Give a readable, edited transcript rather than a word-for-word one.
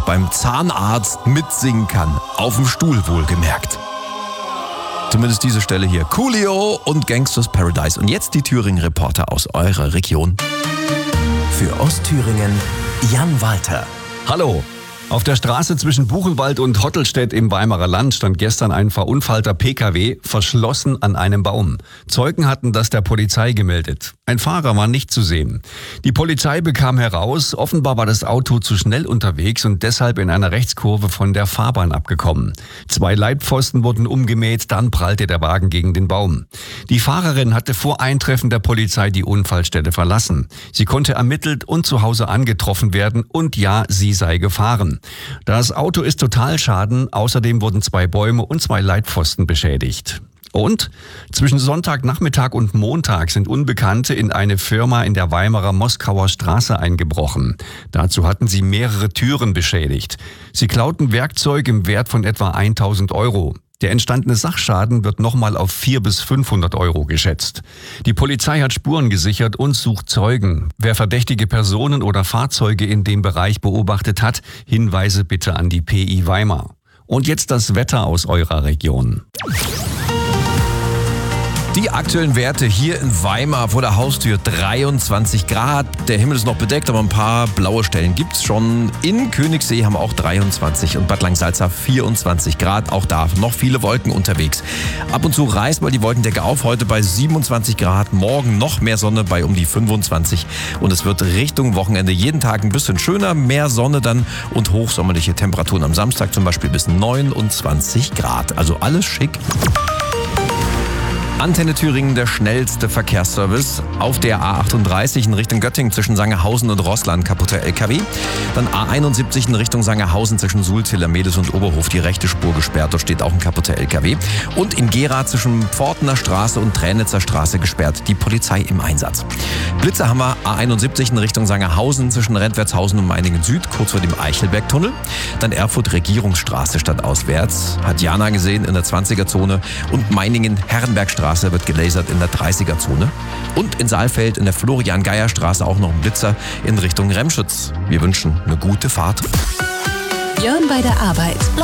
beim Zahnarzt mitsingen kann. Auf dem Stuhl wohlgemerkt. Zumindest diese Stelle hier. Coolio und Gangsters Paradise. Und jetzt die Thüringen-Reporter aus eurer Region. Für Ostthüringen Jan Walter. Hallo. Auf der Straße zwischen Buchenwald und Hottelstedt im Weimarer Land stand gestern ein verunfallter Pkw verschlossen an einem Baum. Zeugen hatten das der Polizei gemeldet. Ein Fahrer war nicht zu sehen. Die Polizei bekam heraus, offenbar war das Auto zu schnell unterwegs und deshalb in einer Rechtskurve von der Fahrbahn abgekommen. 2 Leitpfosten wurden umgemäht, dann prallte der Wagen gegen den Baum. Die Fahrerin hatte vor Eintreffen der Polizei die Unfallstelle verlassen. Sie konnte ermittelt und zu Hause angetroffen werden und ja, sie sei gefahren. Das Auto ist Totalschaden, außerdem wurden 2 Bäume und 2 Leitpfosten beschädigt. Und zwischen Sonntagnachmittag und Montag sind Unbekannte in eine Firma in der Weimarer Moskauer Straße eingebrochen. Dazu hatten sie mehrere Türen beschädigt. Sie klauten Werkzeug im Wert von etwa 1.000 Euro. Der entstandene Sachschaden wird nochmal auf 400 bis 500 Euro geschätzt. Die Polizei hat Spuren gesichert und sucht Zeugen. Wer verdächtige Personen oder Fahrzeuge in dem Bereich beobachtet hat, Hinweise bitte an die PI Weimar. Und jetzt das Wetter aus eurer Region. Die aktuellen Werte hier in Weimar vor der Haustür 23 Grad. Der Himmel ist noch bedeckt, aber ein paar blaue Stellen gibt's schon. In Königssee haben wir auch 23 und Bad Langsalza 24 Grad. Auch da noch viele Wolken unterwegs. Ab und zu reißt mal die Wolkendecke auf. Heute bei 27 Grad. Morgen noch mehr Sonne bei um die 25. Und es wird Richtung Wochenende jeden Tag ein bisschen schöner. Mehr Sonne dann und hochsommerliche Temperaturen am Samstag zum Beispiel bis 29 Grad. Also alles schick. Antenne Thüringen, der schnellste Verkehrsservice. Auf der A38 in Richtung Göttingen zwischen Sangerhausen und Roßland kaputter LKW. Dann A71 in Richtung Sangerhausen zwischen Sulziller, Medes und Oberhof. Die rechte Spur gesperrt, dort steht auch ein kaputter LKW. Und in Gera zwischen Pfortner Straße und Tränitzer Straße gesperrt. Die Polizei im Einsatz. Blitze haben wir A71 in Richtung Sangerhausen zwischen Rentwertshausen und Meiningen Süd, kurz vor dem Eichelbergtunnel. Dann Erfurt Regierungsstraße stadtauswärts. Hat Jana gesehen in der 20er-Zone. Und Meiningen Herrenbergstraße wird gelasert in der 30er-Zone. Und in Saalfeld in der Florian-Geier-Straße auch noch ein Blitzer in Richtung Remschütz. Wir wünschen eine gute Fahrt. Björn bei der Arbeit.